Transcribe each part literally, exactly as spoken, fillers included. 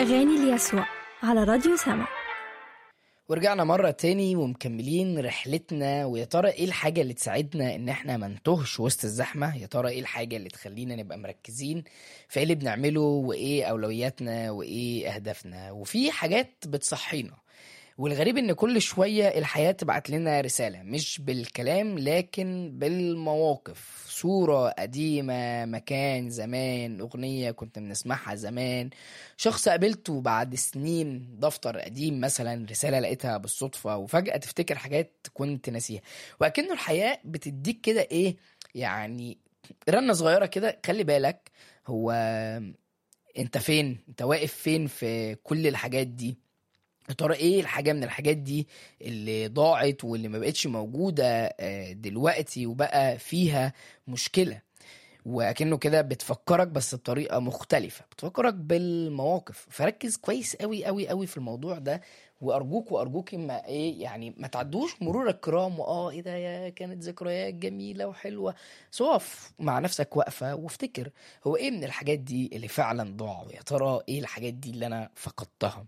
أغاني ليسوع على راديو سما. ورجعنا مرة تاني ومكملين رحلتنا. ويا ترى ايه الحاجة اللي تساعدنا ان احنا ما نتوهش وسط الزحمة؟ يا ترى ايه الحاجة اللي تخلينا نبقى مركزين في ايه اللي بنعمله، وايه اولوياتنا، وايه اهدافنا؟ وفي حاجات بتصحينا. والغريب ان كل شوية الحياة تبعت لنا رسالة، مش بالكلام لكن بالمواقف. صورة قديمة، مكان زمان، اغنية كنت بنسمعها زمان، شخص قابلته بعد سنين، دفتر قديم مثلا، رسالة لقيتها بالصدفة، وفجأة تفتكر حاجات كنت ناسيها. وأكنه الحياة بتديك كده ايه يعني، رنة صغيرة كده. خلي بالك، هو انت فين؟ انت واقف فين في كل الحاجات دي؟ يا ترى ايه الحاجة من الحاجات دي اللي ضاعت واللي ما بقتش موجودة آه، دلوقتي وبقى فيها مشكلة؟ وأكنه كده بتفكرك بس بطريقة مختلفة، بتفكرك بالمواقف. فركز كويس قوي قوي قوي في الموضوع ده. وأرجوك وأرجوك ما إيه يعني ما تعدوش مرور الكرام. وآه إيه ده، يا كانت ذكريات جميلة وحلوة. بس اقف مع نفسك وقفة وافتكر، هو إيه من الحاجات دي اللي فعلا ضاع؟ ويا ترى إيه الحاجات دي اللي أنا فقدتها؟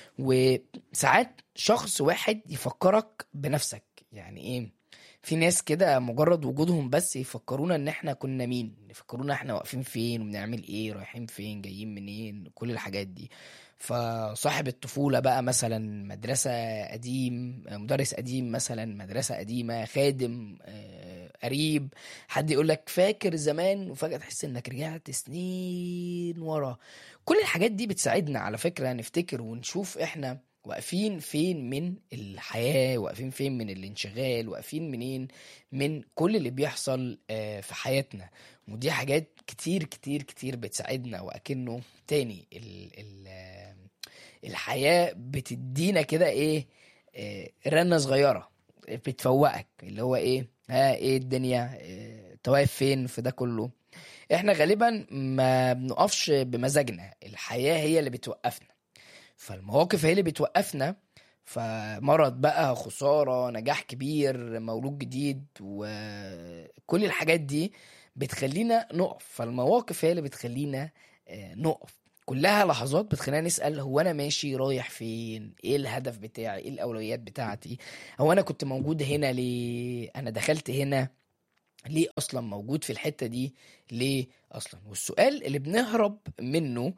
وساعات شخص واحد يفكرك بنفسك. يعني ايه؟ في ناس كده مجرد وجودهم بس يفكرونا ان احنا كنا مين، يفكرونا احنا واقفين فين وبنعمل ايه، رايحين فين، جايين منين، كل الحاجات دي. فصاحب الطفولة بقى مثلا، مدرسة قديم، مدرس قديم مثلا، مدرسة قديمة، خادم آه، قريب، حد يقولك فاكر زمان، وفجأة تحس انك رجعت سنين ورا. كل الحاجات دي بتساعدنا على فكرة نفتكر ونشوف احنا واقفين فين من الحياة، واقفين فين من الانشغال، واقفين منين من كل اللي بيحصل آه، في حياتنا. ودي حاجات كتير كتير كتير بتساعدنا. وأكنه تاني ال ال آه، الحياة بتدينا كده ايه، آه، رنة صغيرة بتفوقك، اللي هو ايه، ها ايه الدنيا، آه، تواقف فين في ده كله؟ احنا غالبا ما بنقفش بمزاجنا، الحياة هي اللي بتوقفنا، فالمواقف هي اللي بتوقفنا. فمرض بقى، خسارة، نجاح كبير، مولود جديد، وكل الحاجات دي بتخلينا نقف. فالمواقف هي اللي بتخلينا آه، نقف. كلها لحظات بتخلينا نسأل، هو أنا ماشي رايح فين؟ إيه الهدف بتاعي؟ إيه الأولويات بتاعتي؟ هو أنا كنت موجود هنا ليه؟ أنا دخلت هنا ليه اصلا؟ موجود في الحتة دي ليه اصلا؟ والسؤال اللي بنهرب منه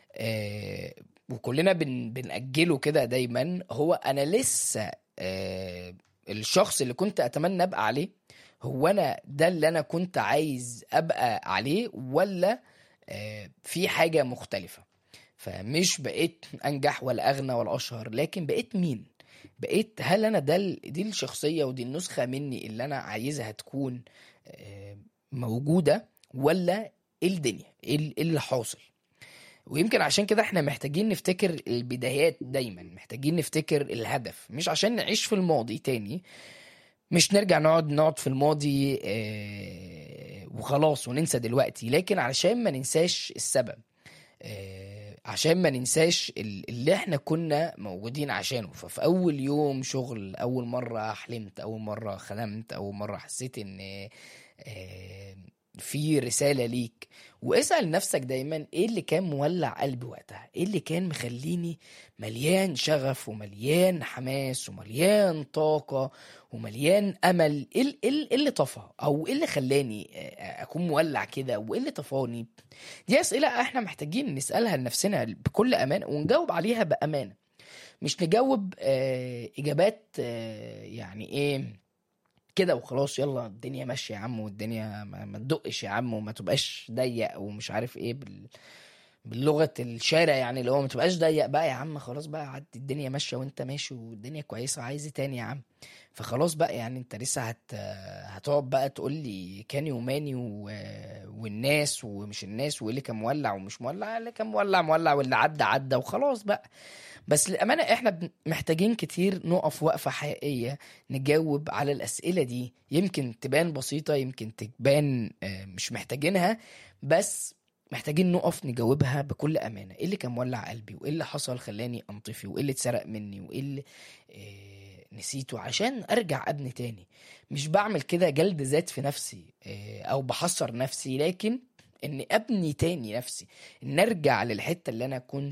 آه وكلنا بن بنأجله كده دايما، هو انا لسه آه الشخص اللي كنت اتمنى ابقى عليه؟ هو انا ده اللي انا كنت عايز ابقى عليه، ولا آه في حاجة مختلفة؟ فمش بقيت انجح ولا اغنى ولا اشهر، لكن بقيت مين؟ بقيت هل انا ده ال- دي الشخصية ودي النسخة مني اللي انا عايزها تكون آه، موجودة، ولا ايه الدنيا، ايه ال- إيه اللي حاصل؟ ويمكن عشان كده احنا محتاجين نفتكر البدايات دايما، محتاجين نفتكر الهدف، مش عشان نعيش في الماضي تاني، مش نرجع نقعد نقعد في الماضي آه، وخلاص وننسى دلوقتي، لكن علشان ما ننساش السبب، آه، عشان ما ننساش ال- اللي احنا كنا موجودين عشانه. ففي اول يوم شغل، اول مرة حلمت، اول مرة خلمت، اول مرة حسيت ان آه، في رسالة ليك. واسأل نفسك دايما، ايه اللي كان مولع قلبي وقتها؟ ايه اللي كان مخليني مليان شغف ومليان حماس ومليان طاقة ومليان امل؟ ايه ال- إيه ال- إيه اللي طفى؟ او ايه اللي خلاني آه، اكون مولع كده؟ وايه اللي طفاني؟ دي أسئلة احنا محتاجين نسألها لنفسنا بكل أمانة، ونجاوب عليها بأمانة. مش نجاوب آه إجابات آه يعني إيه كده وخلاص، يلا الدنيا ماشية يا عم، والدنيا ما, ما تدقش يا عم، وما تبقاش ضيق ومش عارف إيه بال باللغة الشارع، يعني اللي هو ما تبقاش ضيق بقى يا عم، خلاص بقى عدي، الدنيا ماشية وانت ماشي والدنيا كويسة، عايز ايه تاني يا عم؟ فخلاص بقى، يعني انت لسه هت هتقعد بقى تقول لي كاني وماني و... والناس ومش الناس، وايه اللي كان مولع ومش مولع؟ اللي كان مولع مولع، واللي عدى عدى وخلاص بقى. بس للأمانة احنا بن- محتاجين كتير نقف وقفة حقيقية، نجاوب على الأسئلة دي. يمكن تبان بسيطة، يمكن تبان آه، مش محتاجينها، بس محتاجين نقف نجاوبها بكل أمانة. ايه اللي كان مولع قلبي؟ وايه اللي حصل خلاني انطفي؟ وايه اللي اتسرق مني؟ وايه اللي آه، نسيته عشان ارجع ابني تاني؟ مش بعمل كده جلد ذات في نفسي آه، او بحصر نفسي، لكن ان ابني تاني نفسي، ان ارجع للحتة اللي انا كنت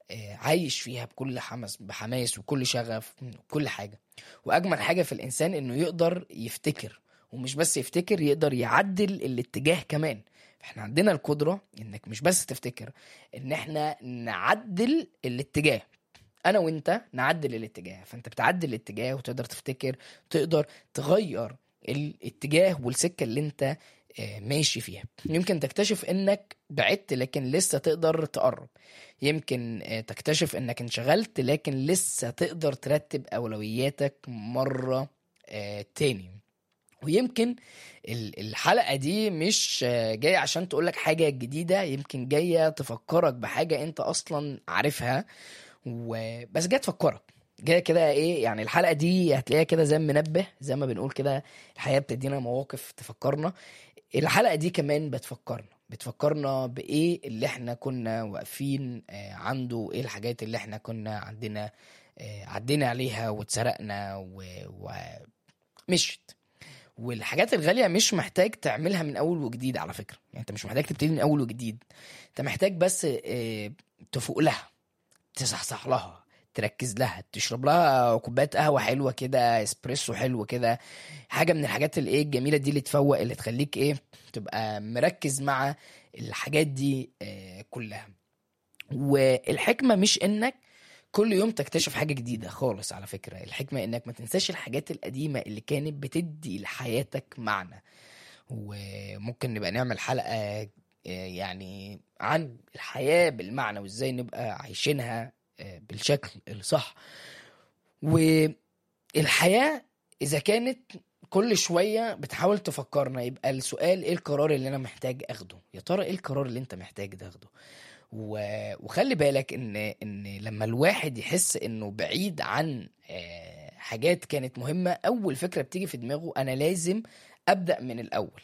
آه، عايش فيها بكل حماس بحماس وكل شغف وكل حاجة. وأجمل حاجة في الإنسان إنه يقدر يفتكر، ومش بس يفتكر، يقدر يعدل الاتجاه كمان. احنا عندنا القدرة انك مش بس تفتكر، ان احنا نعدل الاتجاه. انا وانت نعدل الاتجاه، فانت بتعدل الاتجاه وتقدر تفتكر، تقدر تغير الاتجاه والسكة اللي انت آه، ماشي فيها. يمكن تكتشف انك بعدت لكن لسه تقدر تقرب. يمكن آه، تكتشف انك انشغلت لكن لسه تقدر ترتب اولوياتك مرة آه، تاني. ويمكن ال- الحلقة دي مش آه، جاية عشان تقولك حاجة جديدة، يمكن جاية تفكرك بحاجة انت اصلا عارفها، وبس جاية تفكرك. جاية كده ايه يعني، الحلقة دي هتلاقيها كده زي منبه، زي ما بنقول كده الحياة بتدينا مواقف تفكرنا. الحلقة دي كمان بتفكرنا بتفكرنا بإيه اللي احنا كنا واقفين آه، عنده، ايه الحاجات اللي احنا كنا عندنا آه، عدينا عليها واتسرقنا و- ومشت. والحاجات الغالية مش محتاج تعملها من أول وجديد على فكرة، يعني أنت مش محتاج تبتدي من أول وجديد. أنت محتاج بس آه، تفوق لها، تصحصح لها، تركز لها، تشرب لها كوبايه قهوه حلوه كده، اسبريسو حلو كده، حاجه من الحاجات اللي ايه الجميله دي اللي تفوق، اللي تخليك ايه تبقى مركز مع الحاجات دي آه، كلها. والحكمه مش انك كل يوم تكتشف حاجه جديده خالص، على فكره الحكمه انك ما تنساش الحاجات القديمه اللي كانت بتدي لحياتك معنى. وممكن نبقى نعمل حلقه آه، يعني عن الحياه بالمعنى، وازاي نبقى عايشينها آه، بالشكل الصح. والحياة إذا كانت كل شوية بتحاول تفكرنا، يبقى السؤال إيه القرار اللي أنا محتاج أخده؟ يا ترى إيه القرار اللي أنت محتاج تاخده؟ و- وخلي بالك إن إن لما الواحد يحس إنه بعيد عن آه، حاجات كانت مهمة، أول فكرة بتيجي في دماغه أنا لازم أبدأ من الأول.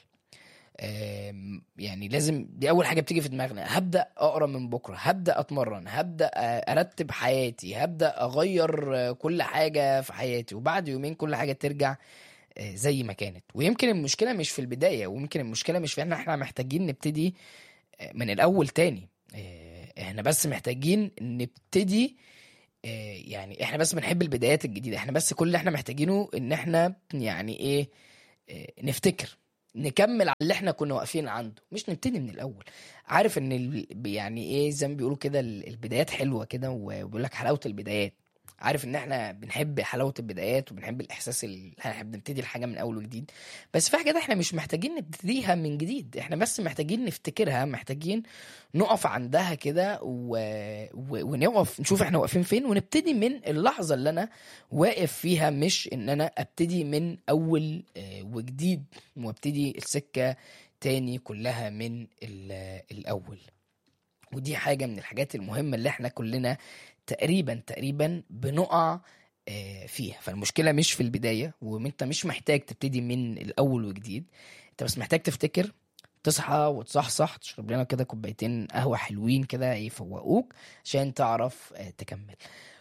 آم، يعني لازم دي اول حاجه بتيجي في دماغنا، هبدا اقرا من بكره، هبدا اتمرن، هبدا آه، ارتب حياتي، هبدا اغير آه، كل حاجه في حياتي. وبعد يومين كل حاجه ترجع آه، زي ما كانت. ويمكن المشكله مش في البدايه، ويمكن المشكله مش في ان احنا محتاجين نبتدي آه، من الاول تاني. آه، احنا بس محتاجين نبتدي آه، يعني احنا بس بنحب البدايات الجديده. احنا بس كل اللي احنا محتاجينه ان احنا يعني ايه آه، نفتكر، نكمل على اللي احنا كنا واقفين عنده، مش نبتدي من الاول. عارف ان ال... يعني ايه زي ما بيقولوا كده ال- البدايات حلوه كده، وبيقول لك حلاوه البدايات. عارف ان احنا بنحب حلاوه البدايات، وبنحب الاحساس اللي احنا بنبتدي الحاجه من اول وجديد. بس في حاجات احنا مش محتاجين نبتديها من جديد، احنا بس محتاجين نفتكرها، محتاجين نقف عندها كده و... و... ونقف نشوف احنا واقفين فين، ونبتدي من اللحظه اللي انا واقف فيها، مش ان انا ابتدي من اول آه، وجديد، وابتدي السكة تاني كلها من ال- الاول. ودي حاجة من الحاجات المهمة اللي احنا كلنا تقريبا تقريبا بنقع آه، فيها. فالمشكلة مش في البداية، وانت مش محتاج تبتدي من الاول وجديد، انت بس محتاج تفتكر، تصحى وتصحصح، تشرب لنا كده كوبايتين قهوة حلوين كده يفوقوك عشان تعرف آه، تكمل.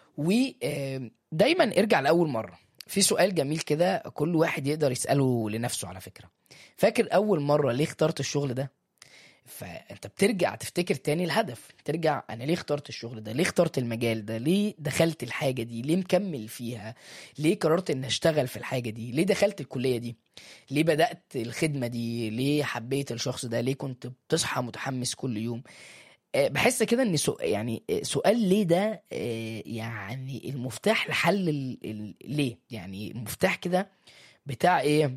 ودايما ارجع لأول مرة. في سؤال جميل كده كل واحد يقدر يسأله لنفسه على فكرة، فاكر أول مرة ليه اخترت الشغل ده؟ فأنت بترجع تفتكر تاني الهدف، ترجع أنا ليه اخترت الشغل ده، ليه اخترت المجال ده، ليه دخلت الحاجة دي، ليه مكمل فيها، ليه قررت أن أشتغل في الحاجة دي، ليه دخلت الكلية دي، ليه بدأت الخدمة دي، ليه حبيت الشخص ده، ليه كنت بتصحى متحمس كل يوم. آه، بحس كده ان سو يعني آه، سؤال ليه ده آه، يعني المفتاح لحل ال... ال... ليه، يعني المفتاح كده بتاع ايه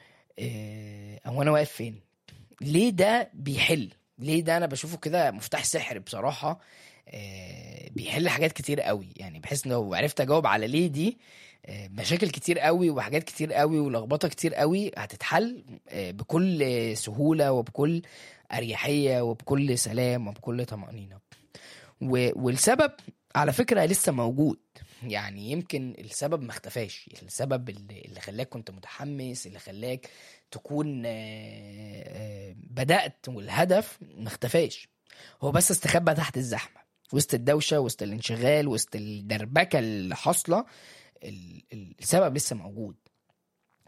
آه، او انا واقف فين. ليه ده بيحل، ليه ده انا بشوفه كده مفتاح سحر بصراحة. آه، بيحل حاجات كتير قوي، يعني بحس ان لو عرفت اجاوب على ليه دي آه، مشاكل كتير قوي وحاجات كتير قوي ولخبطة كتير قوي هتتحل آه، بكل سهولة وبكل أريحية وبكل سلام وبكل طمأنينة. و- والسبب على فكرة لسه موجود. يعني يمكن السبب ما اختفاش، السبب اللي اللي خلاك كنت متحمس، اللي خلاك تكون آه، آه، بدأت، والهدف ما اختفاش، هو بس استخبى تحت الزحمة، وسط الدوشة، وسط الانشغال، وسط الدربكة اللي حاصلة. ال- ال- السبب لسه موجود.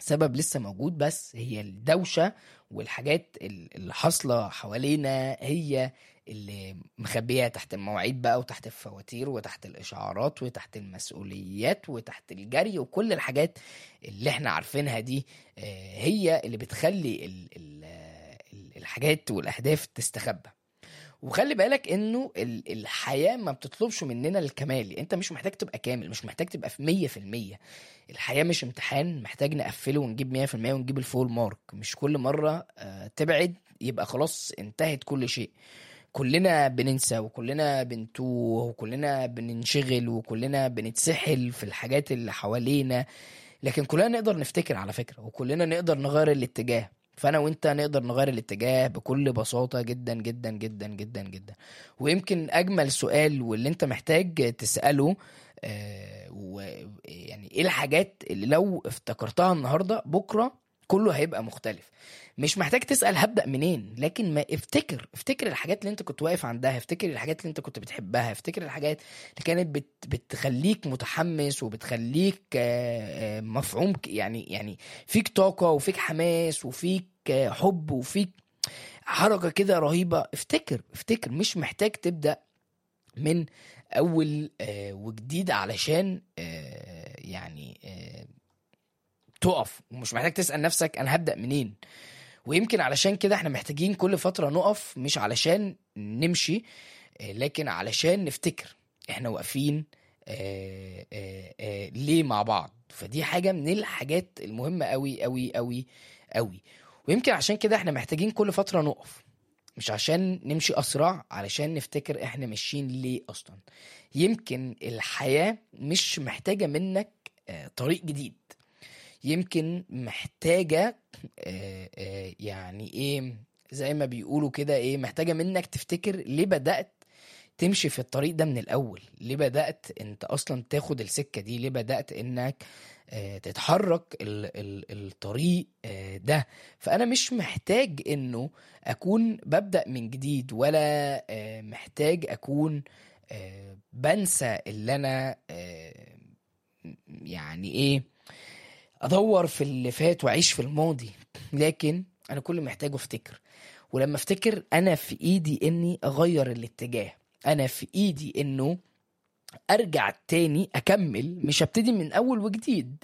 سبب لسه موجود، بس هي الدوشة والحاجات ال- اللي حاصلة حوالينا هي اللي مخبيها تحت المواعيد بقى، وتحت الفواتير، وتحت الإشعارات، وتحت المسؤوليات، وتحت الجري، وكل الحاجات اللي احنا عارفينها دي. آه، هي اللي بتخلي ال- ال- ال- الحاجات والأهداف تستخبى. وخلي بالك انه ال- الحياة ما بتطلبش مننا الكمال. انت مش محتاج تبقى كامل، مش محتاج تبقى في مية في المية. الحياة مش امتحان محتاج نقفله ونجيب مية في المية ونجيب الفول مارك. مش كل مرة آه، تبعد يبقى خلاص انتهت كل شيء. كلنا بننسى، وكلنا بنتوه، وكلنا بننشغل، وكلنا بنتسحل في الحاجات اللي حوالينا. لكن كلنا نقدر نفتكر على فكرة، وكلنا نقدر نغير الاتجاه. فانا وانت نقدر نغير الاتجاه بكل بساطة جدا جدا جدا جدا جدا. ويمكن اجمل سؤال واللي انت محتاج تسأله، آه ويعني ايه الحاجات اللي لو افتكرتها النهاردة بكرة كله هيبقى مختلف. مش محتاج تسأل هبدأ منين، لكن ما افتكر افتكر الحاجات اللي انت كنت واقف عندها، افتكر الحاجات اللي انت كنت بتحبها، افتكر الحاجات اللي كانت بت بتخليك متحمس، وبتخليك آه، آه، مفعوم، ك- يعني يعني فيك طاقة، وفيك حماس، وفيك آه، حب، وفيك حركة كده رهيبة. افتكر افتكر مش محتاج تبدأ من أول آه، وجديد علشان آه، يعني آه، تقف. ومش محتاج تسأل نفسك أنا هبدأ منين. ويمكن علشان كده احنا محتاجين كل فترة نقف، مش علشان نمشي، آه، لكن علشان نفتكر احنا واقفين آه، آه، آه، ليه مع بعض. فدي حاجة من الحاجات المهمة قوي قوي قوي قوي. ويمكن عشان كده احنا محتاجين كل فترة نقف، مش عشان نمشي أسرع، علشان نفتكر احنا ماشيين ليه أصلا. يمكن الحياة مش محتاجة منك آه، طريق جديد. يمكن محتاجة آه، آه، يعني ايه، زي ما بيقولوا كده، ايه، محتاجة منك تفتكر ليه بدأت تمشي في الطريق ده من الأول. ليه بدأت انت أصلا تاخد السكة دي؟ ليه بدأت انك آه، تتحرك ال ال الطريق آه، ده؟ فأنا مش محتاج انه أكون ببدأ من جديد، ولا آه، محتاج أكون آه، بنسى اللي أنا آه، يعني ايه، ادور في اللي فات واعيش في الماضي. لكن انا كل اللي محتاجه افتكر. ولما افتكر انا في ايدي اني اغير الاتجاه. انا في ايدي انه ارجع تاني اكمل، مش ابتدي من اول وجديد.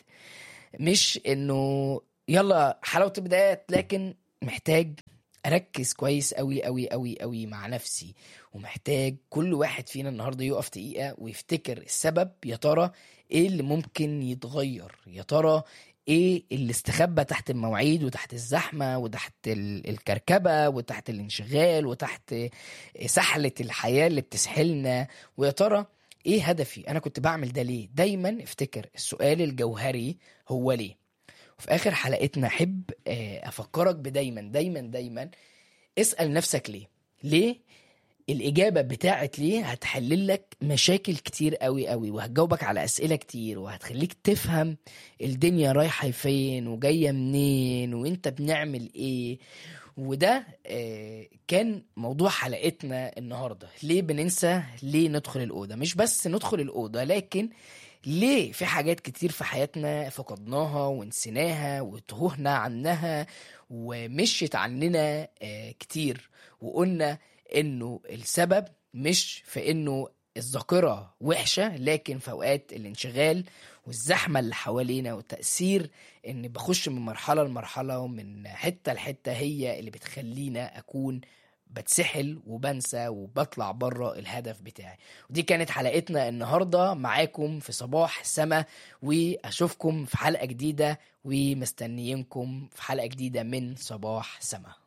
مش انه يلا حلاوة البدايات، لكن محتاج اركز كويس قوي قوي قوي قوي مع نفسي. ومحتاج كل واحد فينا النهارده يقف دقيقة ويفتكر السبب. يا ترى ايه اللي ممكن يتغير؟ يا ترى ايه اللي استخبى تحت المواعيد، وتحت الزحمة، وتحت ال- الكركبة، وتحت الانشغال، وتحت سحلة الحياة اللي بتسحلنا؟ ويا ترى ايه هدفي؟ انا كنت بعمل ده ليه؟ دايما افتكر السؤال الجوهري هو ليه. وفي اخر حلقتنا احب آه، افكرك بدايما دايما دايما اسأل نفسك ليه. ليه؟ الإجابة بتاعت ليه هتحلل لك مشاكل كتير قوي قوي، وهتجاوبك على أسئلة كتير، وهتخليك تفهم الدنيا رايحة فين وجاية منين، وانت بنعمل ايه. وده آه، كان موضوع حلقتنا النهاردة. ليه بننسى؟ ليه ندخل الأوضة؟ مش بس ندخل الأوضة، لكن ليه في حاجات كتير في حياتنا فقدناها ونسيناها وتوهنا عنها ومشيت عننا آه، كتير. وقلنا انه السبب مش في انه الذاكرة وحشة، لكن في اوقات الانشغال والزحمة اللي حوالينا، والتأثير ان بخش من مرحلة لمرحلة ومن حتة لحتة، هي اللي بتخلينا اكون بتسحل وبنسى وبطلع بره الهدف بتاعي. ودي كانت حلقتنا النهاردة معاكم في صباح سما، واشوفكم في حلقة جديدة، ومستنيينكم في حلقة جديدة من صباح سما.